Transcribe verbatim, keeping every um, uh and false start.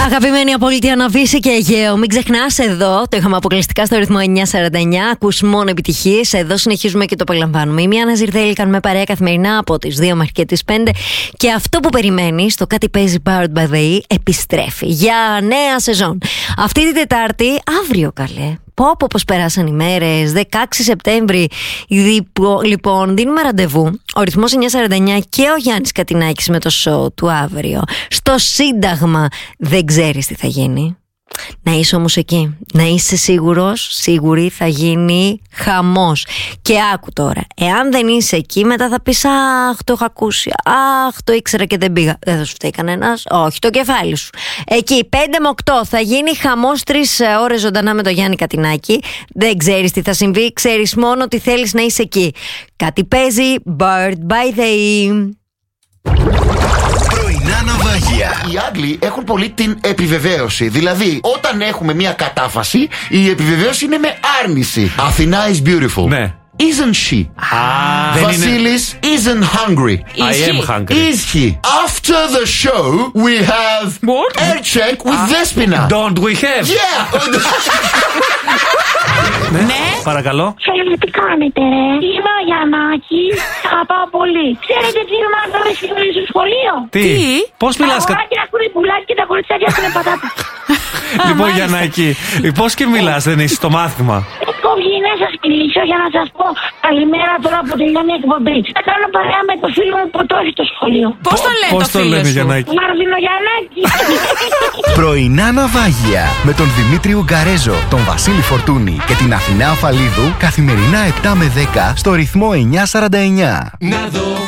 Αγαπημένη απόλυτη Αναβίση και Αιγαίο, μην ξεχνάς εδώ, το είχαμε αποκλειστικά στο ρυθμό εννιά σαράντα εννιά. Ακούς μόνο επιτυχίες. Εδώ συνεχίζουμε και το απολαμβάνουμε. Είμαι η Άννα Ζιρδέλη, κάνουμε παρέα καθημερινά από τις δύο μέχρι και τις πέντε. Και αυτό που περιμένεις, το κάτι παίζει Powered by the E, επιστρέφει για νέα σεζόν. Αυτή την Τετάρτη, αύριο καλέ. Πω πω πως περάσαν οι μέρες, δεκαέξι Σεπτέμβρη. Λοιπόν, δίνουμε ραντεβού. Ο ρυθμός εννιά σαράντα εννιά και ο Γιάννης Κατινάκης με το show του αύριο. Στο Σύνταγμα δεν ξέρεις τι θα γίνει. Να είσαι όμως εκεί, να είσαι σίγουρος, σίγουρη θα γίνει χαμός. Και άκου τώρα, εάν δεν είσαι εκεί μετά θα πεις αχ το έχω ακούσει, αχ το ήξερα και δεν πήγα. Δεν θα σου φταίει κανένας, όχι το κεφάλι σου. Εκεί πέντε με οκτώ θα γίνει χαμός, τρεις ώρες ζωντανά με το Γιάννη Κατινάκη. Δεν ξέρεις τι θα συμβεί, ξέρεις μόνο ότι θέλεις να είσαι εκεί. Κάτι παίζει Bird by the E. Ναυάγια. Οι Άγγλοι έχουν πολύ την επιβεβαίωση. Δηλαδή, όταν έχουμε μια κατάφαση, η επιβεβαίωση είναι με άρνηση. Αθηνά is beautiful. Ναι. Isn't she? Ah, Vasilis isn't hungry. I am hungry. Is he? After the show, we have What? air check with ah. Despina. Don't we have? Yeah. Ναι. ναι. Παρακαλώ. Ξέρετε τι κάνετε, ρε? Είμαι ο Γιαννάκης. Αγαπάω πολύ. Ξέρετε τι είμαι να με συμβαίνει στο σχολείο? Τι? Πώς μιλάς? Τα αγοράκια έχουν πουλάκι και τα κοριτσάκια έχουν πατάτα. Λοιπόν, Γιαννάκη, πώς και μιλάς, δεν είσαι στο μάθημα? Έχω βγει να σας μιλήσω για να σας πω καλημέρα τώρα που τελειώνει η εκπομπή. Θα κάνω παρέα με το φίλο μου που το έχει το σχολείο. Πώς το λένε Πώς το το φίλο λένε, σου? Γιαννάκη? Μάρδινο Γιαννάκη. Πρωινά ναυάγια με τον Δημήτρη Ουγγαρέζο, τον Βασίλη Φορτούνη και την Αθηνά Αφαλίδου καθημερινά επτά με δέκα στο ρυθμό εννιά σαράντα εννιά. Να δω